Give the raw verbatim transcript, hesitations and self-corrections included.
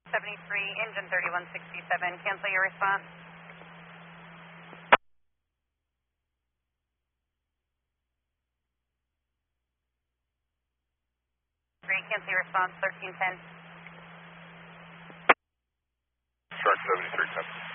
seventy-three, engine thirty-one sixty-seven, cancel your response. three, cancel your response, thirteen ten. Shark seventy-three ten.